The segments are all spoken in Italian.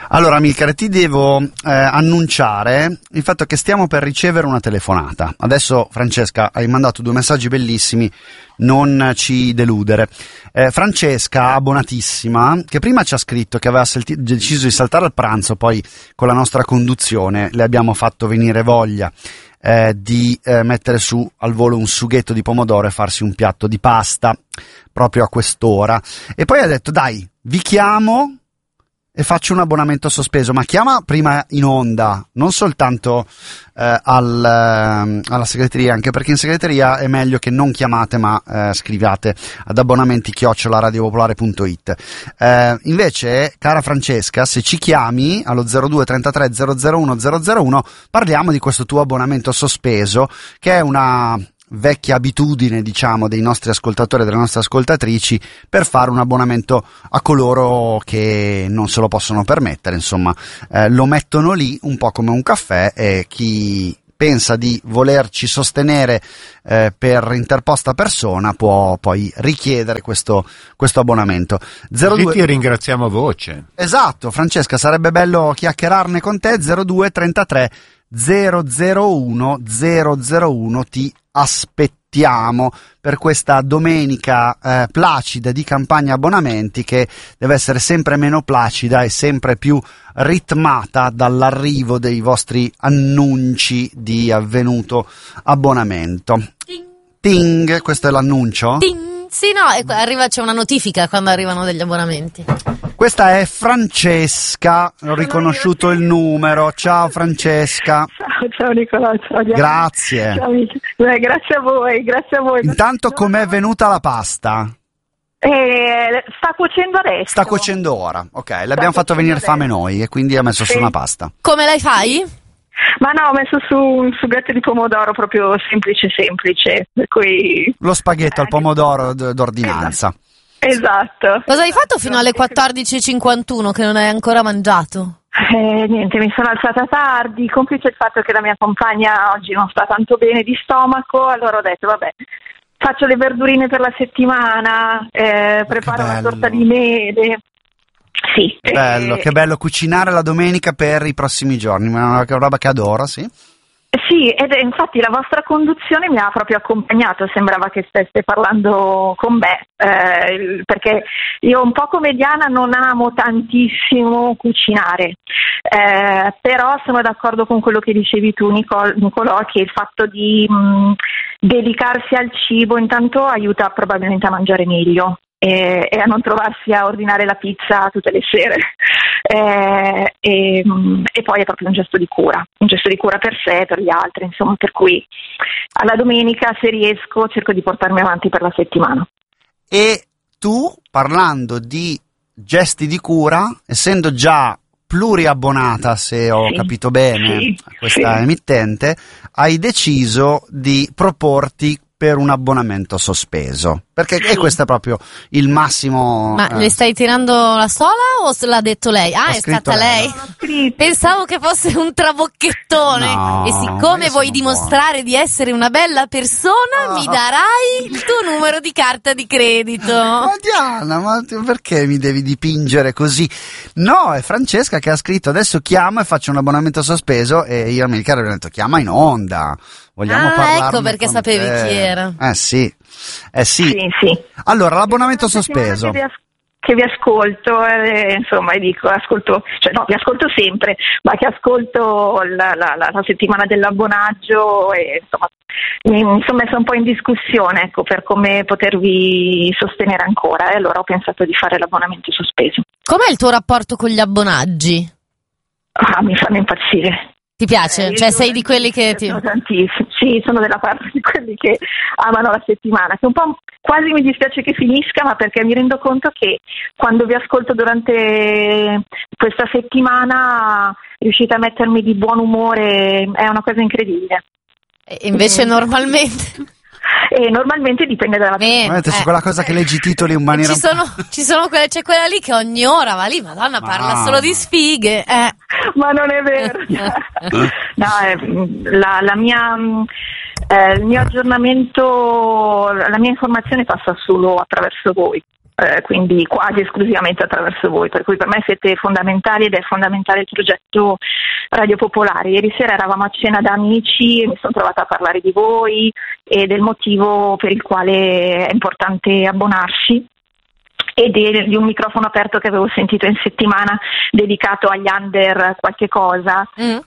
Allora, Amilcare, ti devo annunciare il fatto che stiamo per ricevere una telefonata. Adesso, Francesca, hai mandato 2 messaggi bellissimi, non ci deludere. Francesca, abbonatissima, che prima ci ha scritto che aveva deciso di saltare al pranzo, poi con la nostra conduzione le abbiamo fatto venire voglia di mettere su al volo un sughetto di pomodoro e farsi un piatto di pasta proprio a quest'ora. E poi ha detto, dai, vi chiamo e faccio un abbonamento sospeso, ma chiama prima in onda, non soltanto alla segreteria, anche perché in segreteria è meglio che non chiamate ma scriviate ad abbonamenti@radiopopolare.it. Invece, cara Francesca, se ci chiami allo 02 33 001 001 parliamo di questo tuo abbonamento sospeso, che è una vecchia abitudine, diciamo, dei nostri ascoltatori e delle nostre ascoltatrici per fare un abbonamento a coloro che non se lo possono permettere, insomma, lo mettono lì un po' come un caffè, e chi pensa di volerci sostenere per interposta persona può poi richiedere questo abbonamento. 02... Ti ringraziamo a voce. Esatto, Francesca, sarebbe bello chiacchierarne con te. 02 33 001 001, ti aspettiamo per questa domenica placida di campagna abbonamenti, che deve essere sempre meno placida e sempre più ritmata dall'arrivo dei vostri annunci di avvenuto abbonamento. Ting, ting, questo è l'annuncio? Ting. Sì, no, c'è una notifica quando arrivano degli abbonamenti. Questa è Francesca, ho riconosciuto il numero. Ciao Francesca. Ciao Nicolò, ciao. Grazie. Ciao, grazie a voi. Intanto com'è venuta la pasta? Sta cuocendo adesso. Sta cuocendo ora, ok, l'abbiamo fatto venire fame noi e quindi ha messo su una pasta. Come la fai? Ma no, ho messo su un sughetto di pomodoro proprio semplice, per cui... Lo spaghetto al pomodoro d'ordinanza. Esatto. Cosa hai fatto fino alle 14:51 che non hai ancora mangiato? Niente, mi sono alzata tardi, complice il fatto che la mia compagna oggi non sta tanto bene di stomaco, allora ho detto vabbè, faccio le verdurine per la settimana, preparo una torta di mele. Sì. Bello, che bello cucinare la domenica per i prossimi giorni, una roba che adoro, sì. Sì, ed infatti la vostra conduzione mi ha proprio accompagnato, sembrava che stesse parlando con me, perché io un po' come Diana non amo tantissimo cucinare, però sono d'accordo con quello che dicevi tu, Nicolò, che il fatto di dedicarsi al cibo intanto aiuta probabilmente a mangiare meglio. E a non trovarsi a ordinare la pizza tutte le sere, e poi è proprio un gesto di cura per sé e per gli altri, insomma, per cui alla domenica, se riesco, cerco di portarmi avanti per la settimana. E tu, parlando di gesti di cura, essendo già pluriabbonata, se ho capito bene, a questa emittente, hai deciso di proporti per un abbonamento sospeso, perché questo è proprio il massimo. Ma le stai tirando la sola o l'ha detto lei? Ah, è stata lei? Pensavo che fosse un trabocchettone. No, e siccome vuoi dimostrare di essere una bella persona, mi darai il tuo numero di carta di credito. Ma Diana, ma perché mi devi dipingere così? No, è Francesca che ha scritto adesso chiamo e faccio un abbonamento sospeso, e io a Amilcare ho detto chiama in onda. Vogliamo parlarne ecco perché con sapevi te. chi era. Sì. Sì. Allora, l'abbonamento sospeso. Che vi ascolto, insomma, e dico, vi ascolto sempre, ma che ascolto la settimana dell'abbonaggio, e insomma, mi sono messa un po' in discussione, ecco, per come potervi sostenere ancora, e allora ho pensato di fare l'abbonamento sospeso. Com'è il tuo rapporto con gli abbonaggi? Mi fanno impazzire. Ti piace? Cioè sei di quelli che sono tantissimi. Sì, sono della parte di quelli che amano la settimana, che un po' quasi mi dispiace che finisca, ma perché mi rendo conto che quando vi ascolto durante questa settimana riuscite a mettermi di buon umore, è una cosa incredibile. E invece normalmente... normalmente dipende dalla c'è quella cosa che leggi i titoli in maniera c'è quella lì che ogni ora va lì, Madonna, parla solo di sfighe, ma non è vero. No, il mio aggiornamento, la mia informazione passa solo attraverso voi, quindi quasi esclusivamente attraverso voi, per cui per me siete fondamentali ed è fondamentale il progetto Radio Popolare. Ieri sera eravamo a cena da amici e mi sono trovata a parlare di voi e del motivo per il quale è importante abbonarsi e di un microfono aperto che avevo sentito in settimana dedicato agli under qualche cosa.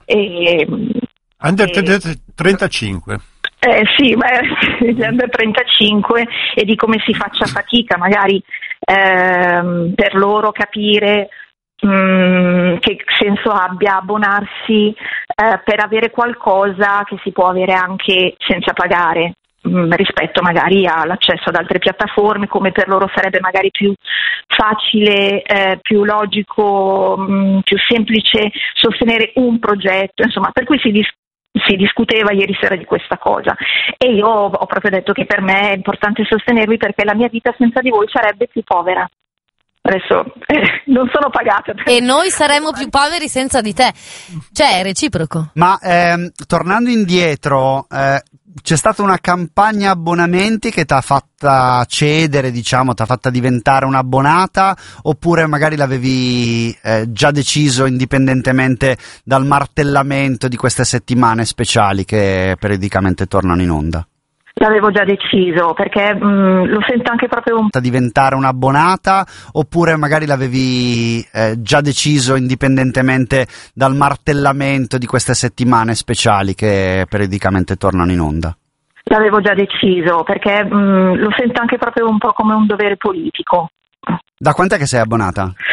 Under 35. Sì, gli under 35 e di come si faccia fatica magari per loro capire che senso abbia abbonarsi per avere qualcosa che si può avere anche senza pagare, rispetto magari all'accesso ad altre piattaforme, come per loro sarebbe magari più facile, più logico, più semplice sostenere un progetto, insomma, per cui si discuteva ieri sera di questa cosa e io ho proprio detto che per me è importante sostenervi perché la mia vita senza di voi sarebbe più povera. Adesso non sono pagata. E noi saremmo più poveri senza di te. Cioè, è reciproco. Ma tornando indietro, c'è stata una campagna abbonamenti che ti ha fatta cedere, diciamo, ti ha fatta diventare un'abbonata, oppure magari l'avevi già deciso indipendentemente dal martellamento di queste settimane speciali che periodicamente tornano in onda? L'avevo già deciso, perché lo sento anche proprio da diventare un'abbonata, oppure magari l'avevi già deciso indipendentemente dal martellamento di queste settimane speciali che periodicamente tornano in onda? L'avevo già deciso, perché lo sento anche proprio un po' come un dovere politico. Da quant'è che sei abbonata?